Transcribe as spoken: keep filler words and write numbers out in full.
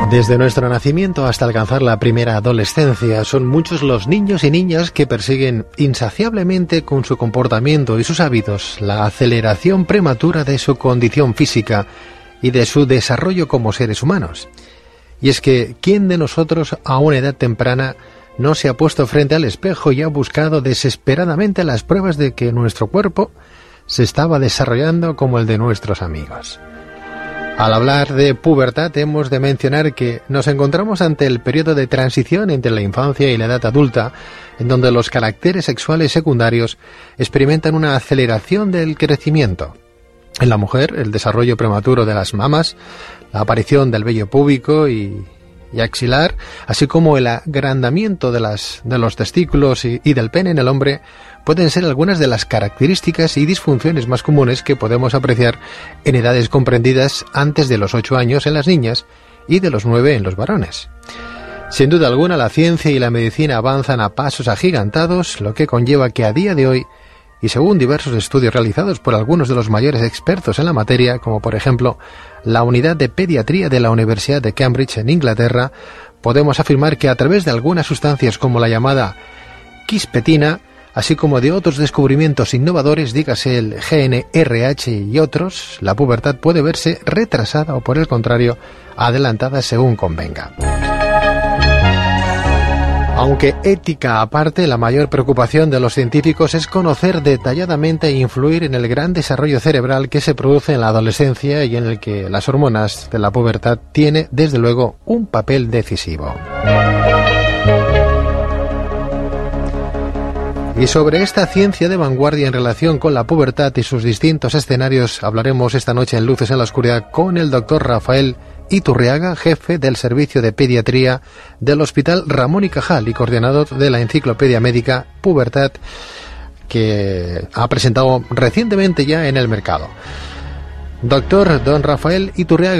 Desde nuestro nacimiento hasta alcanzar la primera adolescencia, son muchos los niños y niñas que persiguen insaciablemente con su comportamiento y sus hábitos la aceleración prematura de su condición física y de su desarrollo como seres humanos. Y es que, ¿quién de nosotros a una edad temprana no se ha puesto frente al espejo y ha buscado desesperadamente las pruebas de que nuestro cuerpo se estaba desarrollando como el de nuestros amigos? Al hablar de pubertad hemos de mencionar que nos encontramos ante el periodo de transición entre la infancia y la edad adulta, en donde los caracteres sexuales secundarios experimentan una aceleración del crecimiento. En la mujer, el desarrollo prematuro de las mamas, la aparición del vello púbico y, y axilar, así como el agrandamiento de, las, de los testículos y, y del pene en el hombre, pueden ser algunas de las características y disfunciones más comunes que podemos apreciar en edades comprendidas antes de los ocho años en las niñas y de los nueve en los varones. Sin duda alguna, la ciencia y la medicina avanzan a pasos agigantados, lo que conlleva que a día de hoy, y según diversos estudios realizados por algunos de los mayores expertos en la materia, como por ejemplo la Unidad de Pediatría de la Universidad de Cambridge en Inglaterra, podemos afirmar que a través de algunas sustancias como la llamada quispetina, así como de otros descubrimientos innovadores, dígase el G N R H y otros, la pubertad puede verse retrasada o, por el contrario, adelantada según convenga. Aunque ética aparte, la mayor preocupación de los científicos es conocer detalladamente e influir en el gran desarrollo cerebral que se produce en la adolescencia y en el que las hormonas de la pubertad tienen, desde luego, un papel decisivo. Y sobre esta ciencia de vanguardia en relación con la pubertad y sus distintos escenarios hablaremos esta noche en Luces en la Oscuridad con el doctor Rafael Iturriaga, jefe del Servicio de Pediatría del Hospital Ramón y Cajal y coordinador de la enciclopedia médica Pubertad, que ha presentado recientemente ya en el mercado. Doctor don Rafael Iturriaga,